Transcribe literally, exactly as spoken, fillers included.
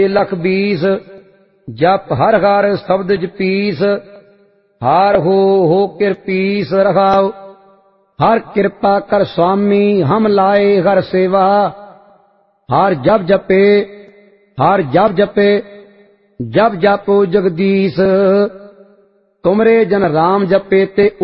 लख बीस जप हर हर शब्द पीस हार हो हो किरपीस रखाओ हर कृपा कर स्वामी हम लाए हर सेवा हर जप जपे हर जप जपे जप जपो जगदीश तुमरे जन राम जपे ते